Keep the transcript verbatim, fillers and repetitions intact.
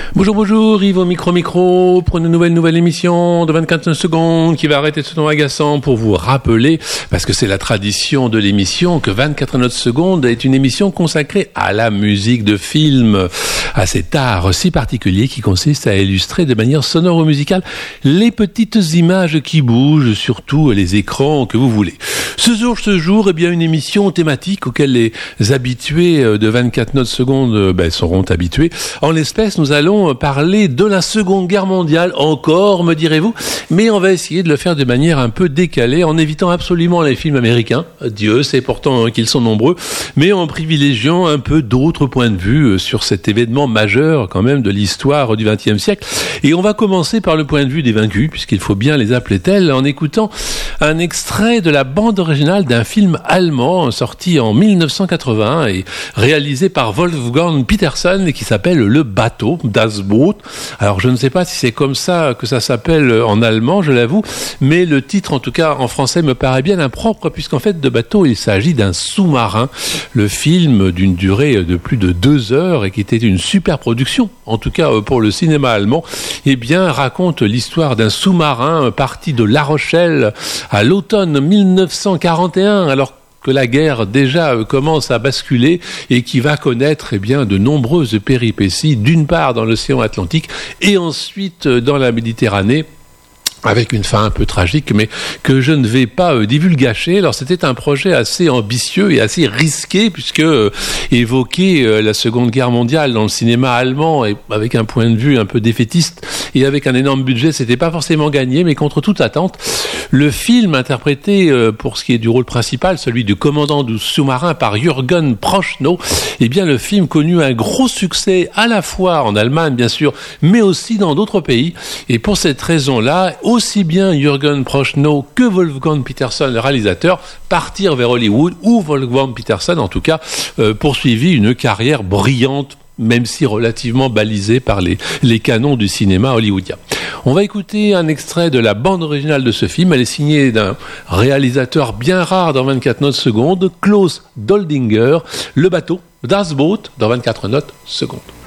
Bonjour, bonjour, Yves au micro-micro pour une nouvelle, nouvelle émission de vingt-quatre secondes qui va arrêter ce ton agaçant pour vous rappeler, parce que c'est la tradition de l'émission, que vingt-quatre secondes est une émission consacrée à la musique de film, à cet art si particulier qui consiste à illustrer de manière sonore ou musicale les petites images qui bougent, surtout les écrans que vous voulez. Ce jour, ce jour, eh bien, une émission thématique auquel les habitués de vingt-quatre secondes ben, seront habitués. En l'espèce, nous allons parler de la Seconde Guerre mondiale, encore, me direz-vous, mais on va essayer de le faire de manière un peu décalée, en évitant absolument les films américains, Dieu sait pourtant hein, qu'ils sont nombreux, mais en privilégiant un peu d'autres points de vue sur cet événement majeur quand même de l'histoire du vingtième siècle. Et on va commencer par le point de vue des vaincus, puisqu'il faut bien les appeler tels, en écoutant un extrait de la bande originale d'un film allemand sorti en mille neuf cent quatre-vingt et réalisé par Wolfgang Petersen et qui s'appelle Le Bateau, Das Boot. Alors je ne sais pas si c'est comme ça que ça s'appelle en allemand, je l'avoue, mais le titre en tout cas en français me paraît bien impropre puisqu'en fait de bateau il s'agit d'un sous-marin. Le film d'une durée de plus de deux heures et qui était une super production, en tout cas pour le cinéma allemand, eh bien raconte l'histoire d'un sous-marin parti de La Rochelle à l'automne mille neuf cent quarante et un, alors que la guerre déjà commence à basculer et qui va connaître eh bien, de nombreuses péripéties, d'une part dans l'océan Atlantique et ensuite dans la Méditerranée, avec une fin un peu tragique, mais que je ne vais pas euh, divulgacher. Alors c'était un projet assez ambitieux et assez risqué, puisque euh, évoquer euh, la Seconde Guerre mondiale dans le cinéma allemand, et avec un point de vue un peu défaitiste, et avec un énorme budget, c'était pas forcément gagné, mais contre toute attente, le film interprété euh, pour ce qui est du rôle principal, celui du commandant du sous-marin par Jürgen Prochnow, eh bien le film connut un gros succès à la fois en Allemagne, bien sûr, mais aussi dans d'autres pays, et pour cette raison-là, aussi bien Jürgen Prochnow que Wolfgang Petersen, le réalisateur, partirent vers Hollywood, où Wolfgang Petersen, en tout cas, euh, poursuivit une carrière brillante, même si relativement balisée par les, les canons du cinéma hollywoodien. On va écouter un extrait de la bande originale de ce film. Elle est signée d'un réalisateur bien rare dans vingt-quatre secondes, Klaus Doldinger, Le Bateau, Das Boot, dans vingt-quatre secondes.